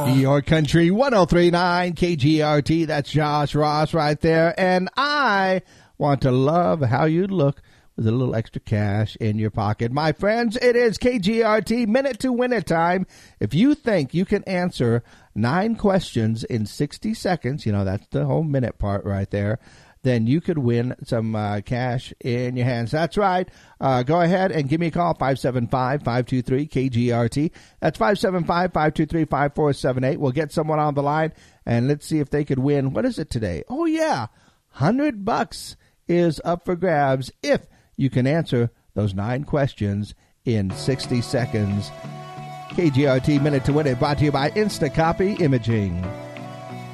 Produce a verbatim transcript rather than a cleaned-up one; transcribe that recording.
Your Country one oh three point nine K G R T. That's Josh Ross right there. And I want to love how you look with a little extra cash in your pocket. My friends, it is K G R T Minute to Win It time. If you think you can answer nine questions in sixty seconds, you know, that's the whole minute part right there, then you could win some uh, cash in your hands. That's right. Uh, go ahead and give me a call, five seven five, five two three, K G R T. That's five seven five, five two three, five four seven eight. We'll get someone on the line, and let's see if they could win. What is it today? Oh, yeah, one hundred bucks is up for grabs if you can answer those nine questions in sixty seconds. K G R T Minute to Win It, brought to you by Instacopy Imaging.